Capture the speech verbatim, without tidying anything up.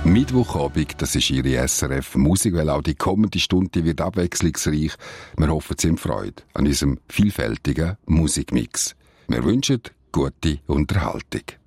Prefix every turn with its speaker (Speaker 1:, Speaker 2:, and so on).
Speaker 1: Mittwochabend, das ist Ihre S R F Musikwelle. Auch die kommende Stunde wird abwechslungsreich. Wir hoffen, Sie haben Freude an unserem vielfältigen Musikmix. Wir wünschen gute Unterhaltung.